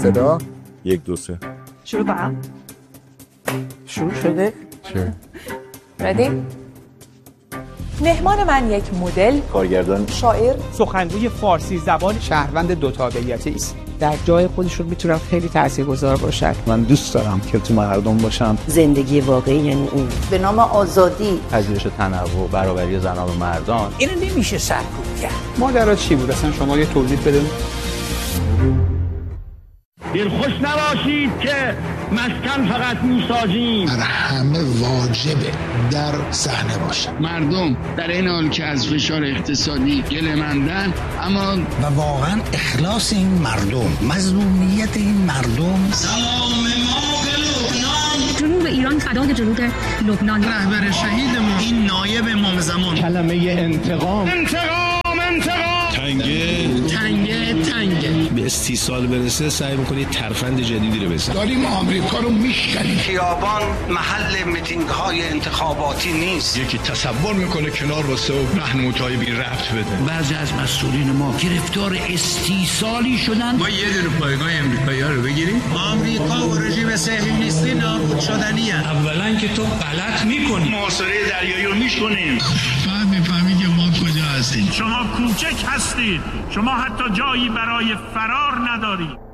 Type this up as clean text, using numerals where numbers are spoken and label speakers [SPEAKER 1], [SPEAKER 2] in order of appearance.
[SPEAKER 1] صدا
[SPEAKER 2] 1 2 3
[SPEAKER 3] شروع کنم.
[SPEAKER 4] شروع شده؟
[SPEAKER 3] ردی؟ مهمان من یک مدل،
[SPEAKER 2] کارگردان،
[SPEAKER 3] شاعر،
[SPEAKER 4] سخنگوی فارسی زبان، شهروند دو تابعیتی است. در جای خودشون میتونن خیلی تاثیرگذار باشن.
[SPEAKER 5] من دوست دارم که تو مردم باشم.
[SPEAKER 6] زندگی واقعی یعنی این.
[SPEAKER 7] به نام آزادی،
[SPEAKER 5] پذیرش تنوع، برابری زنان و مردان.
[SPEAKER 4] اینو نمیشه سرکوب کرد. ماجرا چی بود اصلا؟ شما یه توضیح بدید.
[SPEAKER 8] دلخوش نباشید که مسکن فقط میسازیم.
[SPEAKER 9] بر همه واجبه در صحنه باشه.
[SPEAKER 10] مردم در این حال که از فشار اقتصادی گله‌مندن، اما
[SPEAKER 9] و واقعا اخلاص این مردم، مظلومیت این مردم.
[SPEAKER 8] سلام ما به لبنان.
[SPEAKER 11] جنوب ایران فدای جنوب لبنان.
[SPEAKER 10] رهبر شهیدمون این نایب امام زمان.
[SPEAKER 8] کلمه انتقام.
[SPEAKER 10] تنگه
[SPEAKER 12] به استیصال برسه سعی میکنید ترفند جدیدی رو بزنید.
[SPEAKER 9] داریم آمریکا رو میشکنیم.
[SPEAKER 13] خیابان محل میتینگ های انتخاباتی نیست.
[SPEAKER 12] یکی تصور میکنه کنار واسه و راهنمایی بی ربط بده.
[SPEAKER 10] بعضی از مسئولین ما گرفتار استیصالی شدن.
[SPEAKER 12] ما یه دونه پایگاه امریکایی‌ها رو بگیریم.
[SPEAKER 13] آمریکا و رژیم صهیونیستی نابود شدنیه.
[SPEAKER 12] اولا که تو غلط میکنی.
[SPEAKER 8] محاصره دریایی رو میکنیم.
[SPEAKER 10] بعد میفهمی که ما کجا هستیم.
[SPEAKER 8] شما کوچک هستید. شما حتی جایی برای فرار ندارید.